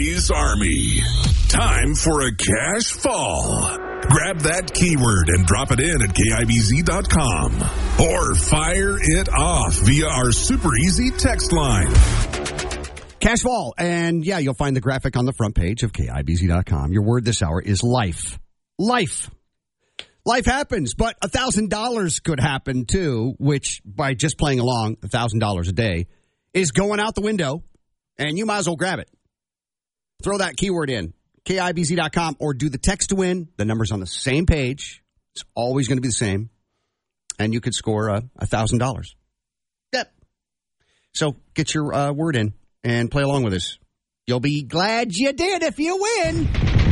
Army. Time for a cash fall. Grab that keyword and drop it in at KIBZ.com or fire it off via our super easy text line. Cash fall. And yeah, you'll find the graphic on the front page of KIBZ.com. Your word this hour is life. Life. Life happens, but $1,000 could happen too, which by just playing along, $1,000 a day is going out the window, and you might as well grab it. Throw that keyword in, KIBZ.com, or do the text to win. The number's on the same page. It's always going to be the same. And you could score $1,000. Yep. So get your word in and play along with us. You'll be glad you did if you win.